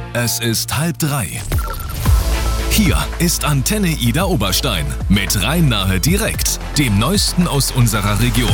Es ist 2:30. Hier ist Antenne Ida Oberstein mit Rhein-Nahe direkt, dem Neuesten aus unserer Region.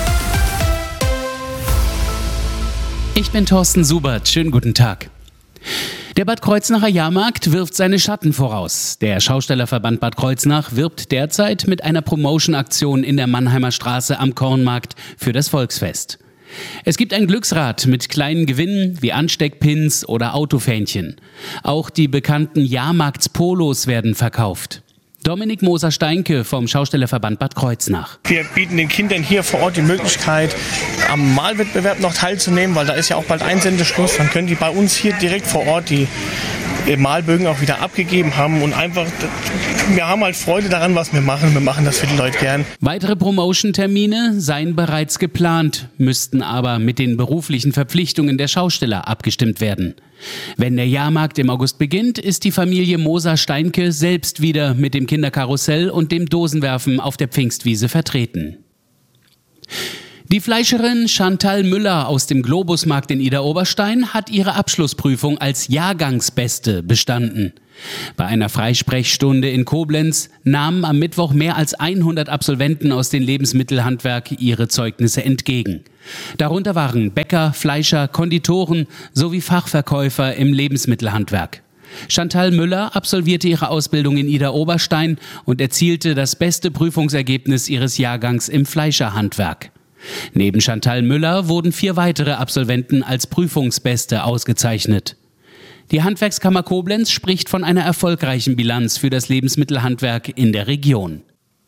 Ich bin Thorsten Subert, schönen guten Tag. Der Bad Kreuznacher Jahrmarkt wirft seine Schatten voraus. Der Schaustellerverband Bad Kreuznach wirbt derzeit mit einer Promotion-Aktion in der Mannheimer Straße am Kornmarkt für das Volksfest. Es gibt ein Glücksrad mit kleinen Gewinnen wie Ansteckpins oder Autofähnchen. Auch die bekannten Jahrmarktspolos werden verkauft. Dominik Moser-Steinke vom Schaustellerverband Bad Kreuznach. Wir bieten den Kindern hier vor Ort die Möglichkeit, am Malwettbewerb noch teilzunehmen, weil da ist ja auch bald Einsendeschluss. Dann können die bei uns hier direkt vor Ort die Malbögen auch wieder abgegeben haben und einfach, wir haben halt Freude daran, was wir machen. Wir machen das für die Leute gern. Weitere Promotion-Termine seien bereits geplant, müssten aber mit den beruflichen Verpflichtungen der Schausteller abgestimmt werden. Wenn der Jahrmarkt im August beginnt, ist die Familie Moser-Steinke selbst wieder mit dem Kinderkarussell und dem Dosenwerfen auf der Pfingstwiese vertreten. Die Fleischerin Chantal Müller aus dem Globusmarkt in Ida-Oberstein hat ihre Abschlussprüfung als Jahrgangsbeste bestanden. Bei einer Freisprechstunde in Koblenz nahmen am Mittwoch mehr als 100 Absolventen aus dem Lebensmittelhandwerk ihre Zeugnisse entgegen. Darunter waren Bäcker, Fleischer, Konditoren sowie Fachverkäufer im Lebensmittelhandwerk. Chantal Müller absolvierte ihre Ausbildung in Ida-Oberstein und erzielte das beste Prüfungsergebnis ihres Jahrgangs im Fleischerhandwerk. Neben Chantal Müller wurden 4 weitere Absolventen als Prüfungsbeste ausgezeichnet. Die Handwerkskammer Koblenz spricht von einer erfolgreichen Bilanz für das Lebensmittelhandwerk in der Region.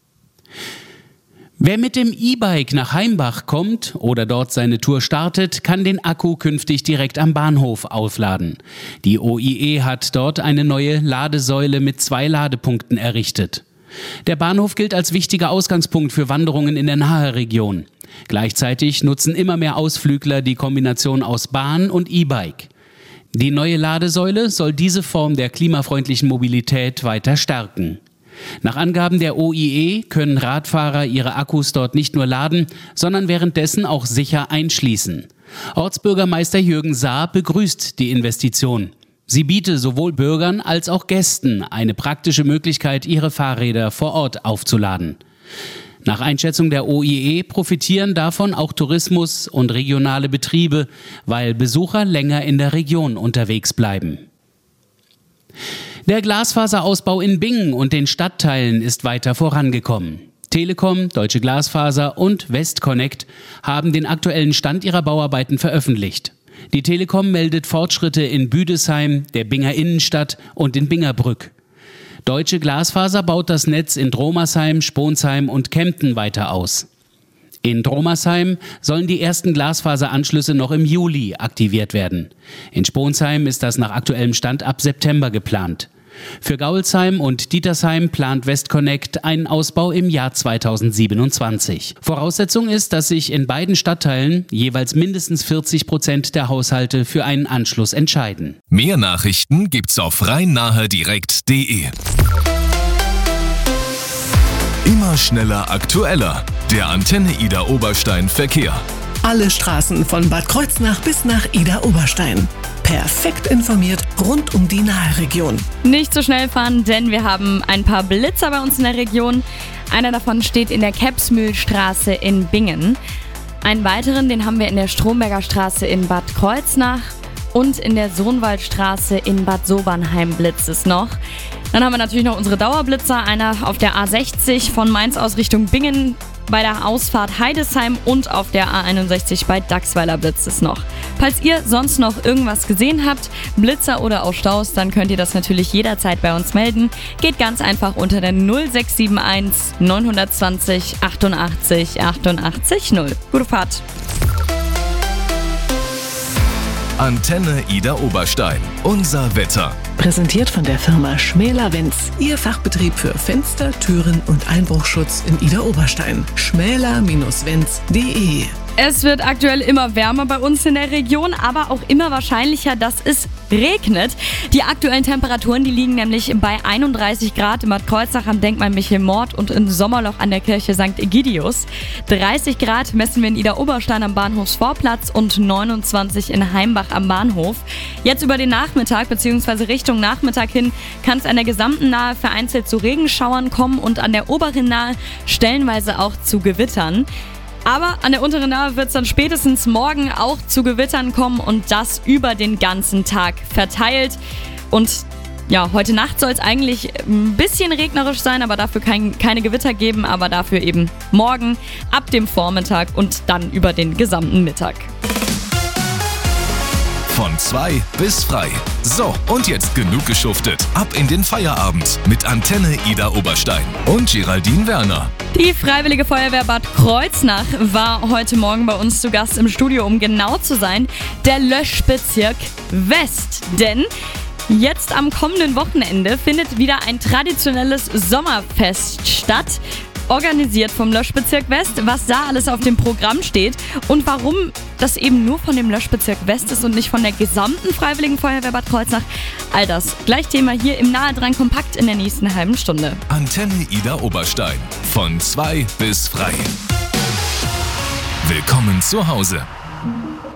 Wer mit dem E-Bike nach Heimbach kommt oder dort seine Tour startet, kann den Akku künftig direkt am Bahnhof aufladen. Die OIE hat dort eine neue Ladesäule mit 2 Ladepunkten errichtet. Der Bahnhof gilt als wichtiger Ausgangspunkt für Wanderungen in der Nahe-Region. Gleichzeitig nutzen immer mehr Ausflügler die Kombination aus Bahn und E-Bike. Die neue Ladesäule soll diese Form der klimafreundlichen Mobilität weiter stärken. Nach Angaben der OIE können Radfahrer ihre Akkus dort nicht nur laden, sondern währenddessen auch sicher einschließen. Ortsbürgermeister Jürgen Saar begrüßt die Investition. Sie biete sowohl Bürgern als auch Gästen eine praktische Möglichkeit, ihre Fahrräder vor Ort aufzuladen. Nach Einschätzung der OIE profitieren davon auch Tourismus und regionale Betriebe, weil Besucher länger in der Region unterwegs bleiben. Der Glasfaserausbau in Bingen und den Stadtteilen ist weiter vorangekommen. Telekom, Deutsche Glasfaser und Westconnect haben den aktuellen Stand ihrer Bauarbeiten veröffentlicht. Die Telekom meldet Fortschritte in Büdesheim, der Binger Innenstadt und in Bingerbrück. Deutsche Glasfaser baut das Netz in Dromersheim, Sponsheim und Kempten weiter aus. In Dromersheim sollen die ersten Glasfaseranschlüsse noch im Juli aktiviert werden. In Sponsheim ist das nach aktuellem Stand ab September geplant. Für Gaulsheim und Dietersheim plant Westconnect einen Ausbau im Jahr 2027. Voraussetzung ist, dass sich in beiden Stadtteilen jeweils mindestens 40% der Haushalte für einen Anschluss entscheiden. Mehr Nachrichten gibt's auf rhein-nahe-direkt.de. Immer schneller, aktueller. Der Antenne Ida Oberstein Verkehr. Alle Straßen von Bad Kreuznach bis nach Ida Oberstein. Perfekt informiert rund um die Nahe-Region. Nicht so schnell fahren, denn wir haben ein paar Blitzer bei uns in der Region. Einer davon steht in der Kebsmühlstraße in Bingen. Einen weiteren, den haben wir in der Stromberger Straße in Bad Kreuznach und in der Sohnwaldstraße in Bad Sobernheim blitzt es noch. Dann haben wir natürlich noch unsere Dauerblitzer, einer auf der A60 von Mainz aus Richtung Bingen, bei der Ausfahrt Heidesheim und auf der A61 bei Dachsweiler blitzt es noch. Falls ihr sonst noch irgendwas gesehen habt, Blitzer oder auch Staus, dann könnt ihr das natürlich jederzeit bei uns melden. Geht ganz einfach unter der 0671 920 88 88 0. Gute Fahrt! Antenne Ida Oberstein. Unser Wetter. Präsentiert von der Firma Schmäler-Wenz. Ihr Fachbetrieb für Fenster, Türen und Einbruchschutz in Ida Oberstein. schmäler-wenz.de Es wird aktuell immer wärmer bei uns in der Region, aber auch immer wahrscheinlicher, dass es regnet. Die aktuellen Temperaturen, die liegen nämlich bei 31 Grad in Bad Kreuznach am Denkmal Michel Mord und in Sommerloch an der Kirche St. Egidius. 30 Grad messen wir in Idar-Oberstein am Bahnhofsvorplatz und 29 in Heimbach am Bahnhof. Jetzt über den Nachmittag bzw. Richtung Nachmittag hin kann es an der gesamten Nahe vereinzelt zu Regenschauern kommen und an der oberen Nahe stellenweise auch zu Gewittern. Aber an der unteren Nahe wird es dann spätestens morgen auch zu Gewittern kommen und das über den ganzen Tag verteilt. Und ja, heute Nacht soll es eigentlich ein bisschen regnerisch sein, aber dafür keine Gewitter geben, aber dafür eben morgen ab dem Vormittag und dann über den gesamten Mittag. Von 2 bis frei. So, und jetzt genug geschuftet. Ab in den Feierabend mit Antenne Idar Oberstein und Geraldine Werner. Die Freiwillige Feuerwehr Bad Kreuznach war heute Morgen bei uns zu Gast im Studio, um genau zu sein, der Löschbezirk West. Denn jetzt am kommenden Wochenende findet wieder ein traditionelles Sommerfest statt. Organisiert vom Löschbezirk West, was da alles auf dem Programm steht und warum das eben nur von dem Löschbezirk West ist und nicht von der gesamten Freiwilligen Feuerwehr Bad Kreuznach. All das gleich Thema hier im Nahe dran kompakt in der nächsten halben Stunde. Antenne Idar Oberstein. Von 2 bis frei. Willkommen zu Hause.